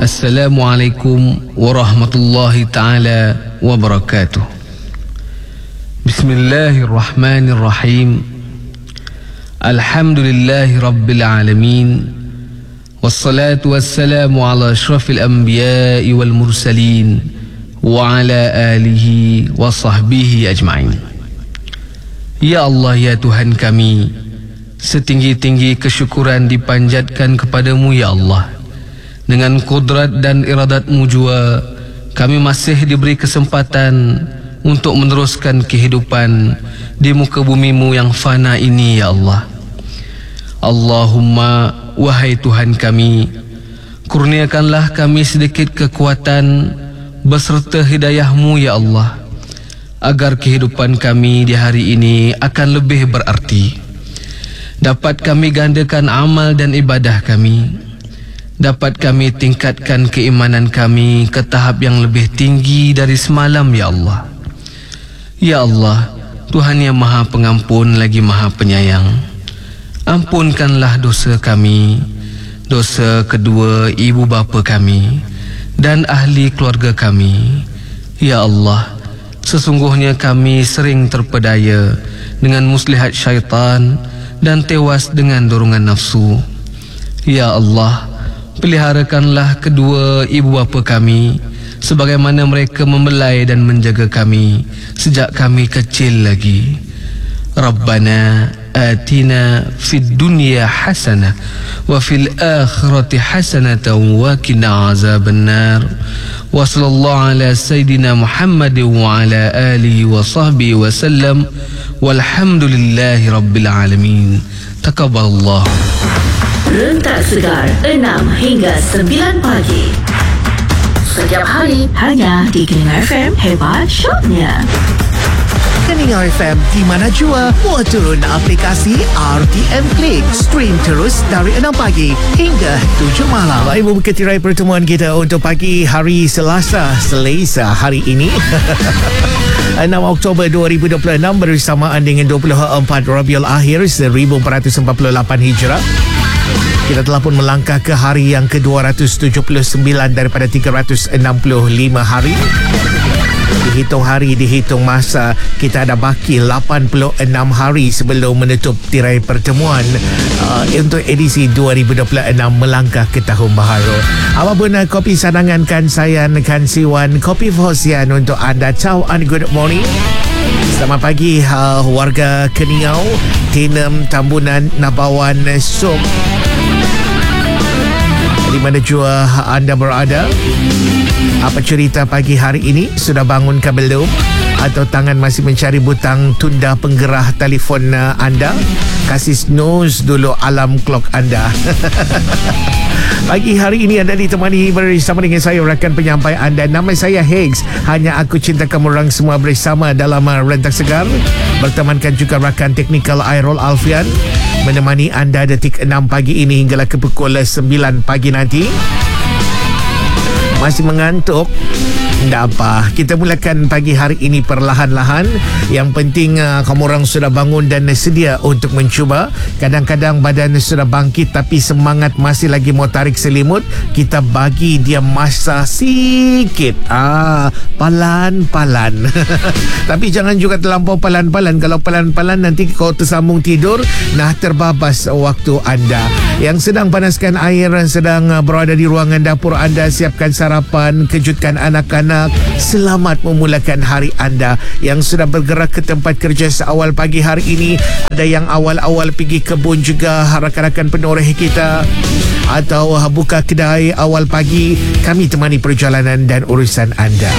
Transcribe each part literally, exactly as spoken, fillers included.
Assalamualaikum warahmatullahi ta'ala wabarakatuh. Bismillahirrahmanirrahim. Alhamdulillahi rabbil alamin. Wassalatu wassalamu ala ashrafil anbiya'i wal mursalin wa ala alihi wa sahbihi ajma'in. Ya Allah, ya Tuhan kami, setinggi-tinggi kesyukuran dipanjatkan kepadamu ya Allah. Dengan kudrat dan iradat-Mu jua, kami masih diberi kesempatan untuk meneruskan kehidupan di muka bumi-Mu yang fana ini ya Allah. Allahumma, wahai Tuhan kami, kurniakanlah kami sedikit kekuatan beserta hidayah-Mu ya Allah, agar kehidupan kami di hari ini akan lebih berarti. Dapat kami gandakan amal dan ibadah kami. Dapat kami tingkatkan keimanan kami ke tahap yang lebih tinggi dari semalam ya Allah. Ya Allah, Tuhan yang Maha Pengampun lagi Maha Penyayang, ampunkanlah dosa kami, dosa kedua ibu bapa kami dan ahli keluarga kami. Ya Allah, sesungguhnya kami sering terpedaya dengan muslihat syaitan dan tewas dengan dorongan nafsu. Ya Allah, peliharakanlah kedua ibu bapa kami sebagaimana mereka membelai dan menjaga kami sejak kami kecil lagi. Rabbana atina fid dunya hasanah wa fil akhirati hasanatan wa qina azabannar. Wa sallallahu ala sayyidina Muhammad wa ala alihi wa sahbihi wa sallam. Walhamdulillahi rabbil alamin. Taqabbalallah. Rentak Segar enam hingga sembilan pagi setiap hari hanya di Keningau F M. Hebat shotnya. Keningau F M di mana jua, muat turun aplikasi R T M Click. Stream terus dari enam pagi hingga tujuh malam. Baik, membuka tirai pertemuan kita untuk pagi hari Selasa, Selasa hari ini. enam Oktober dua ribu dua puluh enam bersamaan dengan dua puluh empat Rabiul Akhir seribu empat ratus empat puluh lapan Hijrah. Kita telah pun melangkah ke hari yang ke dua ratus tujuh puluh sembilan daripada tiga ratus enam puluh lima hari. Dihitung hari, dihitung masa, kita ada baki lapan puluh enam hari sebelum menutup tirai pertemuan uh, untuk edisi dua ribu dua puluh enam melangkah ke tahun baharu. Apapun uh, kopi sanangan kan saya Kan Siwan, kopi Fosian untuk anda. Ciao and good morning. Selamat pagi uh, warga Keningau, Tinem, Tambunan, Nabawan, Sok, di mana jua anda berada. Apa cerita pagi hari ini? Sudah bangun ke belum? Atau tangan masih mencari butang tunda penggerah telefon anda? Kasih snooze dulu alarm clock anda. Pagi hari ini anda ditemani bersama dengan saya, rakan penyampai anda. Nama saya Higgs. Hanya aku cinta kamu orang semua bersama dalam Rentak Segar. Bertemankan juga rakan teknikal Airol Alfian, menemani anda detik enam pagi ini hinggalah ke pukul sembilan pagi nanti. Masih mengantuk? Tak apa, kita mulakan pagi hari ini perlahan-lahan. Yang penting uh, kamu orang sudah bangun dan sedia untuk mencuba. Kadang-kadang badan sudah bangkit tapi semangat masih lagi mau tarik selimut. Kita bagi dia masa sikit, ah, palan-palan. Tapi jangan juga terlampau palan-palan. Kalau palan-palan nanti kau tersambung tidur, nah terbabas waktu anda. Yang sedang panaskan air, sedang uh, berada di ruangan dapur anda, siapkan sarapan, kejutkan anak-anak. Selamat memulakan hari anda. Yang sudah bergerak ke tempat kerja seawal pagi hari ini, ada yang awal-awal pergi kebun juga, rakan-rakan penoreh kita, atau buka kedai awal pagi, kami temani perjalanan dan urusan anda.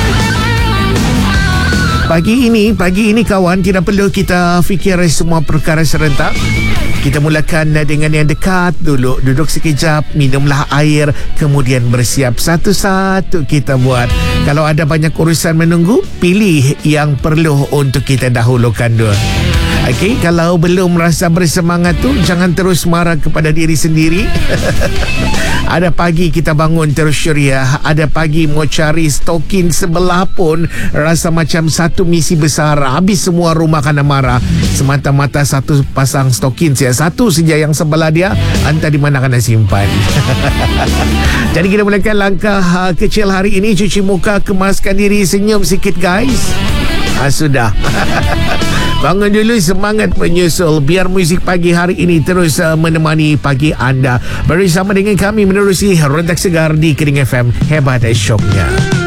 Pagi ini, pagi ini kawan, tidak perlu kita fikir semua perkara serentak. Kita mulakan dengan yang dekat dulu. Duduk sekejap, minumlah air, kemudian bersiap satu-satu kita buat. Kalau ada banyak urusan menunggu, pilih yang perlu untuk kita dahulukan dulu. Okey, kalau belum rasa bersemangat tu, jangan terus marah kepada diri sendiri. Ada pagi kita bangun terus syuriah, ada pagi mau cari stokin sebelah pun rasa macam satu misi besar. Habis semua rumah kena marah semata-mata satu pasang stokin saja, satu saja yang sebelah dia, entah di mana kena simpan. Jadi kita mulakan langkah uh, kecil hari ini. Cuci muka, kemaskan diri, senyum sikit guys. Ah, sudah. Bangun dulu, semangat menyusul. Biar muzik pagi hari ini terus uh, menemani pagi anda. Bersama dengan kami menerusi Rentak Segar di Kering F M. Hebat syoknya.